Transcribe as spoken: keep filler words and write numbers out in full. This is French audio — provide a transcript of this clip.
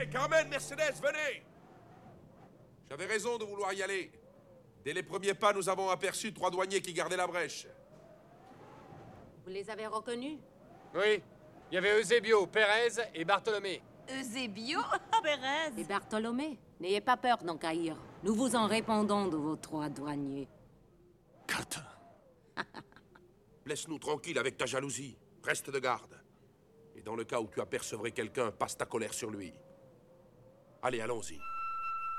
Hé, Carmen, Mercedes, venez! J'avais raison de vouloir y aller. Dès les premiers pas, nous avons aperçu trois douaniers qui gardaient la brèche. Vous les avez reconnus? Oui. Il y avait Eusebio, Pérez et Bartholomé. Eusebio? Pérez? Et Bartholomé? N'ayez pas peur d'enquérir. Nous vous en répondons de vos trois douaniers. Catin. Laisse-nous tranquilles avec ta jalousie. Reste de garde. Et dans le cas où tu apercevrais quelqu'un, passe ta colère sur lui. Allez, allons-y.